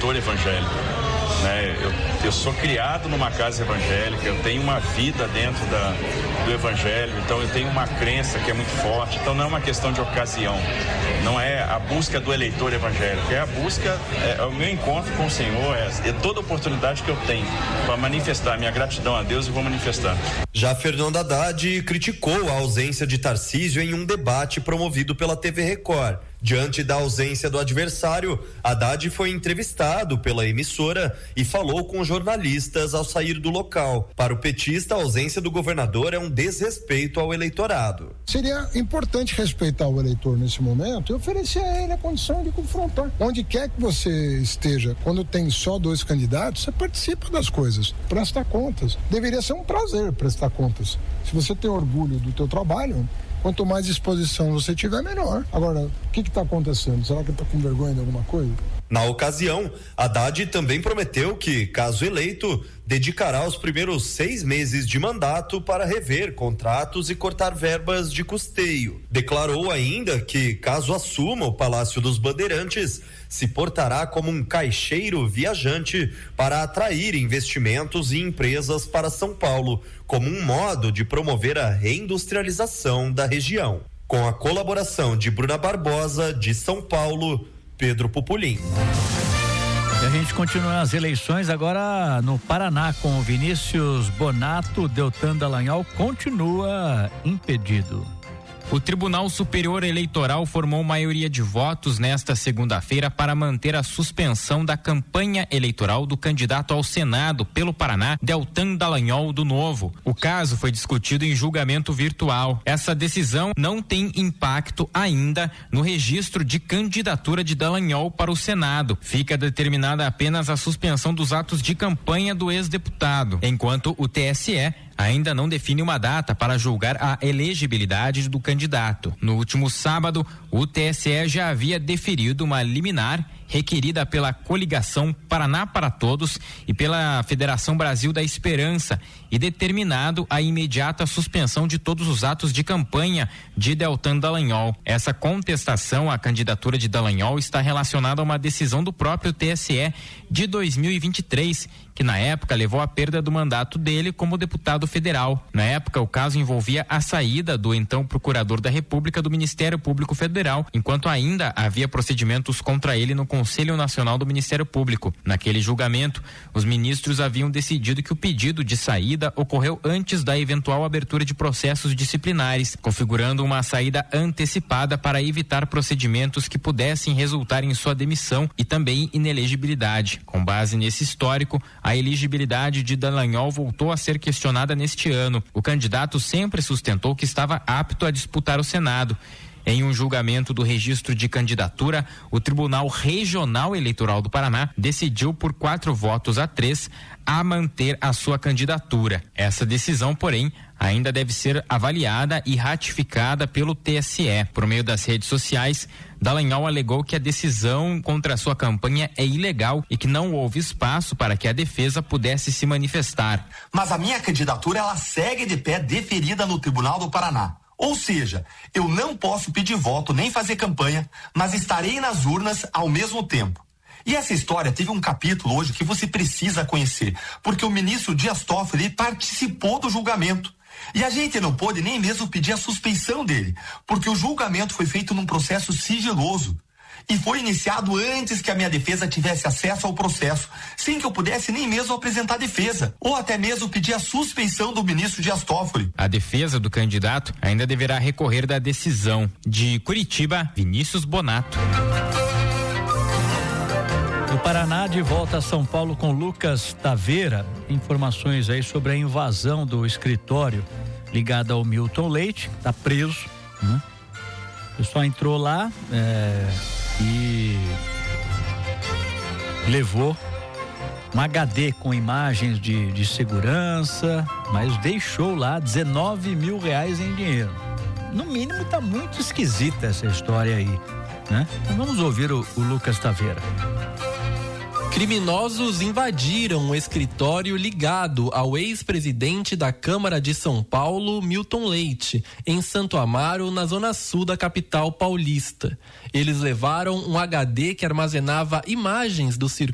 eleitor evangélico, né? Eu sou criado numa casa evangélica, eu tenho uma vida dentro do evangelho, então eu tenho uma crença que é muito forte, então não é uma questão de ocasião, não é a busca do eleitor evangélico, é a busca, é o meu encontro com o Senhor, é toda oportunidade que eu tenho para manifestar minha gratidão a Deus, eu vou manifestar. Já Fernando Haddad criticou a ausência de Tarcísio em um debate promovido pela TV Record. Diante da ausência do adversário, Haddad foi entrevistado pela emissora e falou com jornalistas ao sair do local. Para o petista, a ausência do governador é um desrespeito ao eleitorado. Seria importante respeitar o eleitor nesse momento e oferecer a ele a condição de confrontar. Onde quer que você esteja, quando tem só 2 candidatos, você participa das coisas, presta contas. Deveria ser um prazer prestar contas. Se você tem orgulho do teu trabalho, quanto mais disposição você tiver, melhor. Agora, o que está acontecendo? Será que está com vergonha de alguma coisa? Na ocasião, Haddad também prometeu que, caso eleito, dedicará os primeiros 6 meses de mandato para rever contratos e cortar verbas de custeio. Declarou ainda que, caso assuma o Palácio dos Bandeirantes, se portará como um caixeiro viajante para atrair investimentos e empresas para São Paulo, como um modo de promover a reindustrialização da região. Com a colaboração de Bruna Barbosa, de São Paulo, Pedro Pupulim. E a gente continua as eleições agora no Paraná com o Vinícius Bonato. Deltan Dallagnol continua impedido. O Tribunal Superior Eleitoral formou maioria de votos nesta segunda-feira para manter a suspensão da campanha eleitoral do candidato ao Senado pelo Paraná, Deltan Dallagnol do Novo. O caso foi discutido em julgamento virtual. Essa decisão não tem impacto ainda no registro de candidatura de Dallagnol para o Senado. Fica determinada apenas a suspensão dos atos de campanha do ex-deputado, enquanto o TSE ainda não define uma data para julgar a elegibilidade do candidato. No último sábado, o TSE já havia deferido uma liminar requerida pela coligação Paraná para Todos e pela Federação Brasil da Esperança e determinado a imediata suspensão de todos os atos de campanha de Deltan Dallagnol. Essa contestação à candidatura de Dallagnol está relacionada a uma decisão do próprio TSE de 2023, que na época levou à perda do mandato dele como deputado federal. Na época, o caso envolvia a saída do então procurador da República do Ministério Público Federal, enquanto ainda havia procedimentos contra ele no Conselho Nacional do Ministério Público. Naquele julgamento, os ministros haviam decidido que o pedido de saída ocorreu antes da eventual abertura de processos disciplinares, configurando uma saída antecipada para evitar procedimentos que pudessem resultar em sua demissão e também inelegibilidade. Com base nesse histórico, a elegibilidade de Dallagnol voltou a ser questionada neste ano. O candidato sempre sustentou que estava apto a disputar o Senado. Em um julgamento do registro de candidatura, o Tribunal Regional Eleitoral do Paraná decidiu por 4-3 a manter a sua candidatura. Essa decisão, porém, ainda deve ser avaliada e ratificada pelo TSE. Por meio das redes sociais, Dallagnol alegou que a decisão contra a sua campanha é ilegal e que não houve espaço para que a defesa pudesse se manifestar. Mas a minha candidatura, ela segue de pé deferida no Tribunal do Paraná. Ou seja, eu não posso pedir voto nem fazer campanha, mas estarei nas urnas ao mesmo tempo. E essa história teve um capítulo hoje que você precisa conhecer, porque o ministro Dias Toffoli participou do julgamento. E a gente não pôde nem mesmo pedir a suspeição dele, porque o julgamento foi feito num processo sigiloso. E foi iniciado antes que a minha defesa tivesse acesso ao processo, sem que eu pudesse nem mesmo apresentar defesa, ou até mesmo pedir a suspeição do ministro Dias Toffoli. A defesa do candidato ainda deverá recorrer da decisão. De Curitiba, Vinícius Bonato. Do Paraná, de volta a São Paulo com Lucas Taveira. Informações aí sobre a invasão do escritório ligado ao Milton Leite, que está preso, né? O pessoal entrou lá e levou um HD com imagens de segurança, mas deixou lá R$19 mil em dinheiro. No mínimo tá muito esquisita essa história aí, né? Então vamos ouvir o Lucas Taveira. Criminosos invadiram o escritório ligado ao ex-presidente da Câmara de São Paulo, Milton Leite, em Santo Amaro, na zona sul da capital paulista. Eles levaram um HD que armazenava imagens do circuito